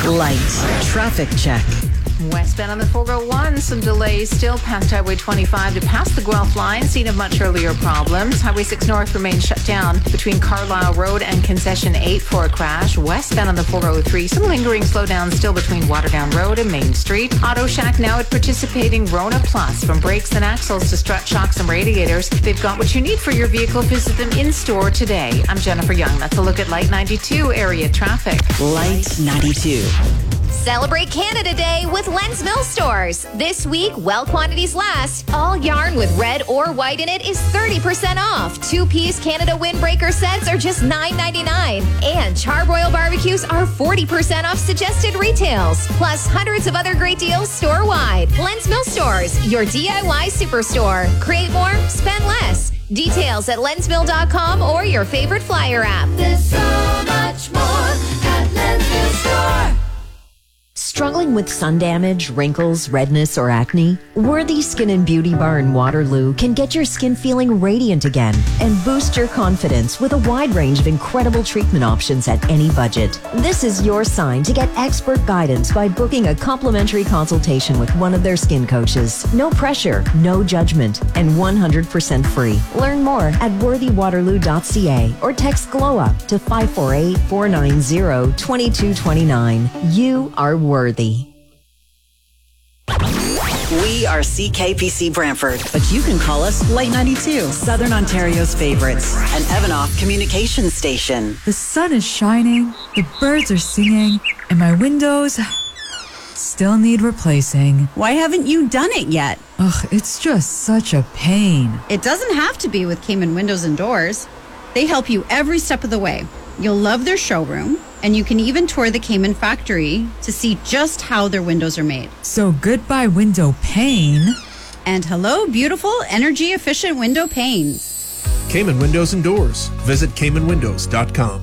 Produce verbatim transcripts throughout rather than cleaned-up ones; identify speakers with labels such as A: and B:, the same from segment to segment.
A: Light traffic check.
B: Westbound on the four oh one, some delays still past Highway twenty-five to past the Guelph line. Scene of much earlier problems. Highway six North remains shut down between Carlisle Road and Concession eight for a crash. Westbound on the four oh three, some lingering slowdowns still between Waterdown Road and Main Street. Auto Shack now at participating Rona Plus. From brakes and axles to strut shocks and radiators, they've got what you need for your vehicle. Visit them in store today. I'm Jennifer Young. That's a look at Light ninety-two area traffic.
A: Light ninety-two.
C: Celebrate Canada Day with Len's Mill Stores. This week, while quantities last, all yarn with red or white in it is thirty percent off. Two-piece Canada Windbreaker sets are just nine ninety-nine. And Charbroil barbecues are forty percent off suggested retails. Plus hundreds of other great deals store-wide. Len's Mill Stores, your D I Y superstore. Create more, spend less. Details at lens mill dot com or your favorite flyer app.
D: There's so much more at Len's Mill Store.
E: Struggling with sun damage, wrinkles, redness, or acne? Worthy Skin and Beauty Bar in Waterloo can get your skin feeling radiant again and boost your confidence with a wide range of incredible treatment options at any budget. This is your sign to get expert guidance by booking a complimentary consultation with one of their skin coaches. No pressure, no judgment, and one hundred percent free. Learn more at worthy waterloo dot c a or text GLOW-UP to five four eight, four nine zero, two two two nine. You are worthy.
A: We are C K P C Brantford, but you can call us Light ninety-two, Southern Ontario's favorites, an Evanoff communication station.
F: The sun is shining, the birds are singing, and my windows still need replacing.
G: Why haven't you done it yet?
F: Ugh, it's just such a pain.
G: It doesn't have to be with Cayman Windows and Doors. They help you every step of the way. You'll love their showroom, and you can even tour the Cayman factory to see just how their windows are made.
F: So goodbye window pane.
G: And hello, beautiful, energy-efficient window panes.
H: Cayman Windows and Doors. Visit cayman windows dot com.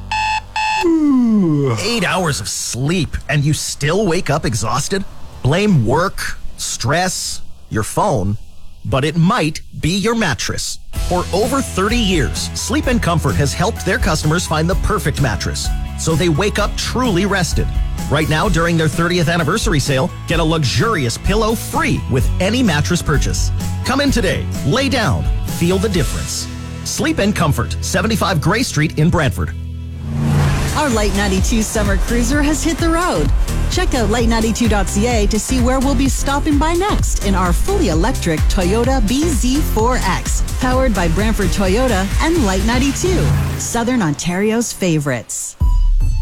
I: Eight hours of sleep, and you still wake up exhausted? Blame work, stress, your phone, but it might be your mattress. For over thirty years, Sleep and Comfort has helped their customers find the perfect mattress, so they wake up truly rested. Right now, during their thirtieth anniversary sale, get a luxurious pillow free with any mattress purchase. Come in today, lay down, feel the difference. Sleep and Comfort, seventy-five Gray Street in Brantford.
J: Our Light ninety-two summer cruiser has hit the road. Check out light ninety-two dot c a to see where we'll be stopping by next in our fully electric Toyota B Z four X, powered by Brantford Toyota and Light ninety-two, Southern Ontario's favorites.